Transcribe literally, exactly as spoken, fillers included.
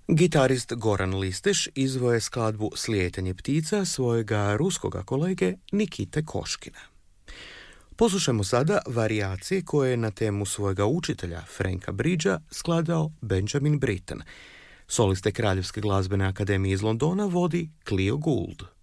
Gitarist Goran Listeš izveo je skladbu Slijetenje ptica svojega ruskoga kolege Nikite Koškina. Poslušajmo sada varijacije koje je na temu svojega učitelja Franka Bridgea skladao Benjamin Britten. Soliste Kraljevske glazbene akademije iz Londona vodi Clio Gould.